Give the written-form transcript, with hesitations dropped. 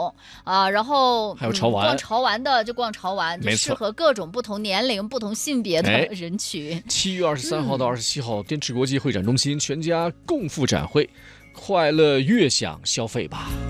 种啊，然后还有潮玩， 逛潮玩的就逛潮玩，就适合各种不同年龄、不同性别的人群。 7月23号到27号，电池国际会展中心全家共赴展会，快乐悦享消费吧。